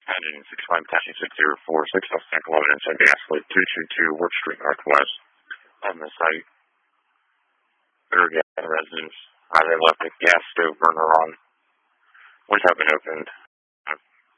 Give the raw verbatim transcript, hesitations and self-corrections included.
Engine six five Taxi six zero four six Sample evidence at gas leak two two two Work Street Northwest. On the site, Bergen residence. Highway left a gas stove burner on, which have been opened.